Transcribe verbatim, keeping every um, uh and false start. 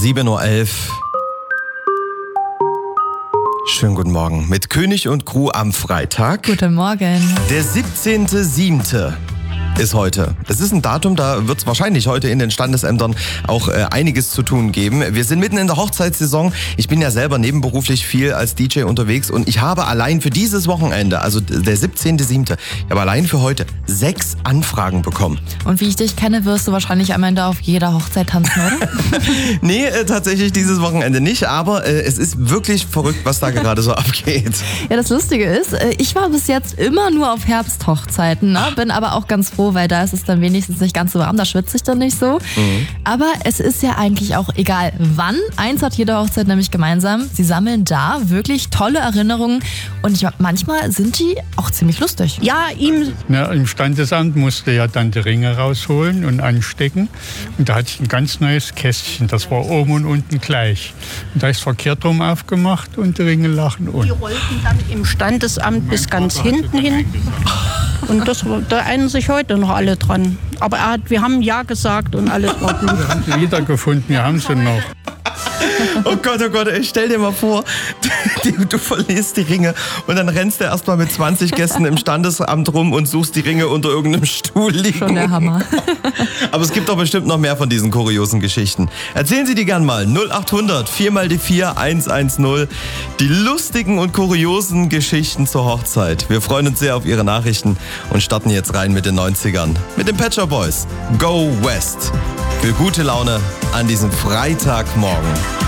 sieben Uhr elf. Schönen guten Morgen mit König und Crew am Freitag. Guten Morgen. Der siebzehnte siebte ist heute. Es ist ein Datum, da wird es wahrscheinlich heute in den Standesämtern auch äh, einiges zu tun geben. Wir sind mitten in der Hochzeitssaison. Ich bin ja selber nebenberuflich viel als D J unterwegs und ich habe allein für dieses Wochenende, also der siebzehnte siebte, ich habe allein für heute sechs Anfragen bekommen. Und wie ich dich kenne, wirst du wahrscheinlich am Ende auf jeder Hochzeit tanzen, oder? Nee, äh, tatsächlich dieses Wochenende nicht, aber äh, es ist wirklich verrückt, was da gerade so abgeht. Ja, das Lustige ist, äh, ich war bis jetzt immer nur auf Herbsthochzeiten, ne? Bin aber auch ganz froh, weil da ist es dann wenigstens nicht ganz so warm, da schwitze ich dann nicht so. Mhm. Aber es ist ja eigentlich auch egal wann. Eins hat jede Hochzeit nämlich gemeinsam. Sie sammeln da wirklich tolle Erinnerungen und ich, manchmal sind die auch ziemlich lustig. Ja, ihm. Na, im Standesamt musste ja dann die Ringe rausholen und anstecken. Und da hatte ich ein ganz neues Kästchen, das war oben und unten gleich. Und da ist verkehrt rum aufgemacht und die Ringe lachen unten. Die rollten dann im Standesamt bis ganz hinten hin. Und das, da erinnern sich heute noch alle dran. Aber er hat, wir haben Ja gesagt und alles war gut. Wir haben sie wiedergefunden, wir haben sie noch. Oh Gott, oh Gott, ey, stell dir mal vor, du, du verlierst die Ringe und dann rennst du erstmal mit zwanzig Gästen im Standesamt rum und suchst die Ringe unter irgendeinem Stuhl liegen. Schon der Hammer. Aber es gibt doch bestimmt noch mehr von diesen kuriosen Geschichten. Erzählen Sie die gern mal. null acht hundert vier mal die vier eins eins null. Die lustigen und kuriosen Geschichten zur Hochzeit. Wir freuen uns sehr auf Ihre Nachrichten und starten jetzt rein mit den neunzigern. Mit den Pet Shop Boys. Go West. Für gute Laune an diesem Freitagmorgen.